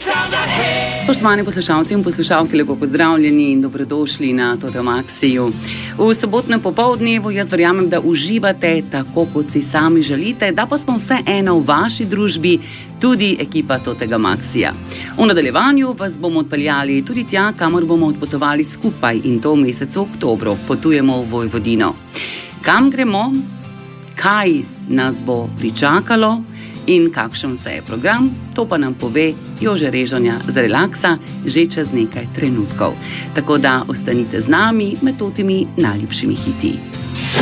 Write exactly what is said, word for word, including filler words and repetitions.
Spoštovani poslušalci in poslušalke, lepo pozdravljeni in dobrodošli na Toto Maxiju. V sobotnem popoldnevu jaz verjamem, da uživate tako, kot si sami želite, da pa smo vse eno v vaši družbi, tudi ekipa Totega Maxija. V nadaljevanju vas bomo odpeljali tudi tja, kamor bomo odpotovali skupaj in to v mesecu oktobru. Potujemo v Vojvodino. Kam gremo? Kaj nas bo pričakalo? In kakšen vse je program, to pa nam pove Jože Režonja z Relaksa že čez nekaj trenutkov. Tako da ostanite z nami med totimi najljubšimi hiti.